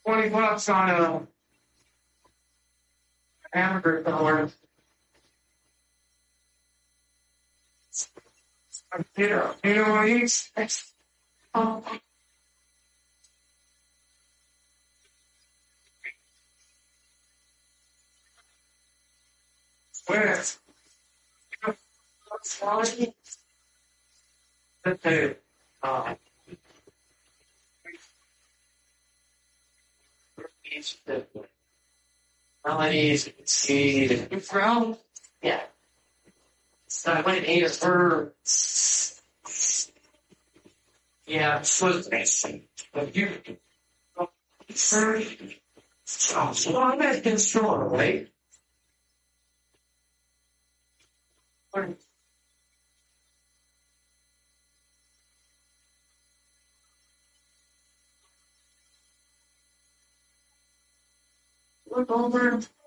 $20 on a hamburger dollar. You know what he's where? The melodies, see the from, yeah. So I went ate her. Yeah, so but you sir, so I'm at the store, right? Look over.